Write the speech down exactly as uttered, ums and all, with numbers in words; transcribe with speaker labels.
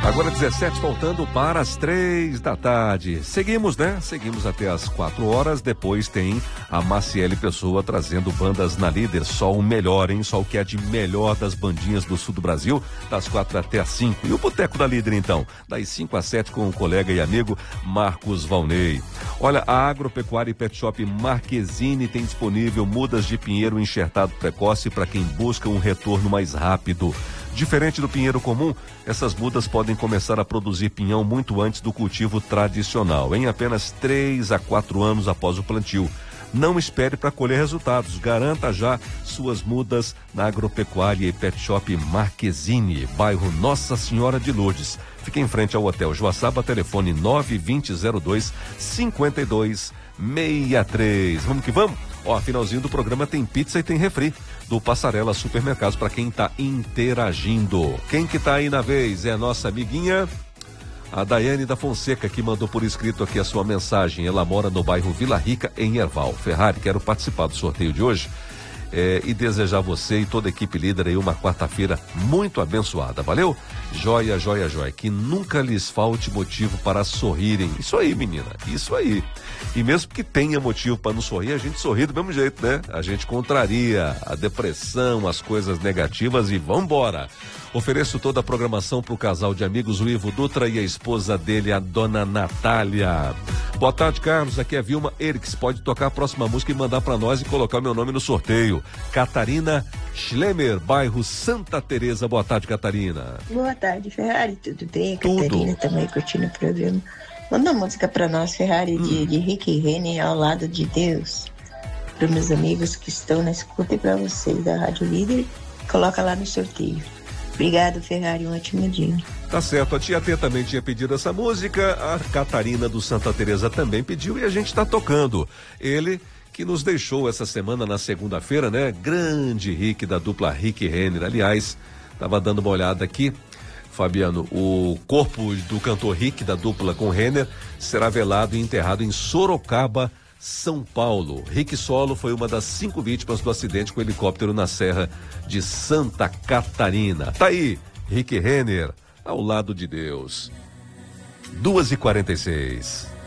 Speaker 1: Agora dezessete, faltando para as três da tarde. Seguimos, né? Seguimos até as quatro horas. Depois tem a Maciele Pessoa trazendo bandas na Líder. Só o melhor, hein? Só o que é de melhor das bandinhas do sul do Brasil, das quatro até as cinco. E o Boteco da Líder, então, das cinco às sete com o colega e amigo Marcos Valnei. Olha, a Agropecuária e Pet Shop Marquezine tem disponível mudas de pinheiro enxertado precoce para quem busca um retorno mais rápido. Diferente do pinheiro comum, essas mudas podem começar a produzir pinhão muito antes do cultivo tradicional, em apenas três a quatro anos após o plantio. Não espere para colher resultados, garanta já suas mudas na Agropecuária e Pet Shop Marquezine, bairro Nossa Senhora de Lourdes. Fica em frente ao Hotel Joaçaba, telefone nove dois zero zero dois, cinco dois seis três. Vamos que vamos? Ó, finalzinho do programa tem pizza e tem refri do Passarela Supermercados para quem tá interagindo. Quem que tá aí na vez é a nossa amiguinha, a Daiane da Fonseca, que mandou por escrito aqui a sua mensagem. Ela mora no bairro Vila Rica, em Erval. Ferrari, quero participar do sorteio de hoje é, e desejar você e toda a equipe líder aí uma quarta-feira muito abençoada. Valeu? Joia, joia, joia. Que nunca lhes falte motivo para sorrirem. Isso aí, menina. Isso aí. E mesmo que tenha motivo para não sorrir, a gente sorri do mesmo jeito, né? A gente contraria a depressão, as coisas negativas e vambora. Ofereço toda a programação para o casal de amigos, o Ivo Dutra e a esposa dele, a dona Natália. Boa tarde, Carlos. Aqui é Vilma Erix. Pode tocar a próxima música e mandar para nós e colocar o meu nome no sorteio. Catarina Schlemmer, bairro Santa Teresa. Boa tarde, Catarina.
Speaker 2: Boa tarde, Ferrari. Tudo bem? A
Speaker 1: Tudo.
Speaker 2: Catarina também curtindo o programa. Manda uma música para nós, Ferrari, hum. de, de Rick Renner, Ao Lado de Deus. Para meus amigos que estão na escuta e para vocês da Rádio Líder. Coloca lá no sorteio. Obrigado, Ferrari, um ótimo dia.
Speaker 1: Tá certo, a tia T também tinha pedido essa música, a Catarina do Santa Teresa também pediu e a gente tá tocando. Ele que nos deixou essa semana na segunda-feira, né? Grande Rick da dupla Rick Renner. Aliás, tava dando uma olhada aqui, Fabiano, o corpo do cantor Rick da dupla com Renner será velado e enterrado em Sorocaba, São Paulo. Rick Solo foi uma das cinco vítimas do acidente com helicóptero na Serra de Santa Catarina. Tá aí, Rick Renner, Ao Lado de Deus. duas e quarenta e seis.